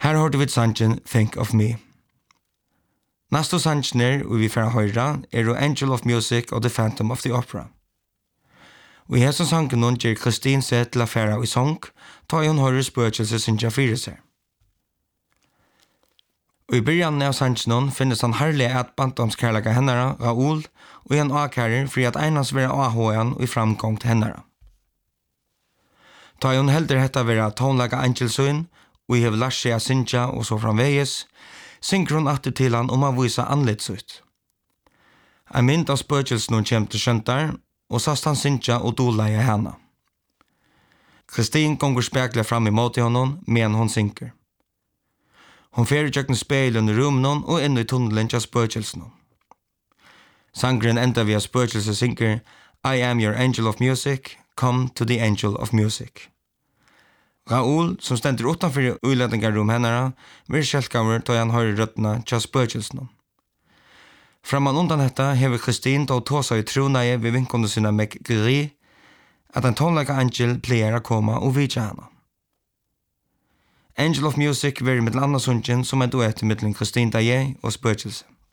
Her hørte vi sangen Think of Me. Næste sangen og vi får høre Angel of Music og The Phantom of the Opera. Og i hesson sangen nun gjør Kristin seg til affæra i sång, ta hun høyre spøkelse synja fyre seg. Og i byrjan av sangen finnes han herlig at bandomskærlega hennara, Raoul, og en akærer fri at einans være AHN og i framgång til hennara. Ta hun heldur hetta vera tonlaga angelsøyn, og i hev lært seg a synja og så framvegis, synker hun atter til han å vise anletsut. En mynd av spøkelsen hun kjem til skjøntar, og sast han synja og dola i henne. Kristin gonger spekler fram imot i honom, men hun synker. Hun fer i speilen i rummen og inn i tunnelen til spøkelsen. Sangren enda via spøkelse synker I am your angel of music, come to the angel of music. Raoul, som stender utanfor uledningarrum hennara, vil kjeltkammer til han høyre røttene til spøkelsen. Framman undan detta hever Kristin då tåsa i tronaje vid vinkonde sina McGree at en tonlaga angel pleier å komme og vidja henne. Angel of Music var mittel anna sungen som en duett mittel Kristin Daje og spøkelse.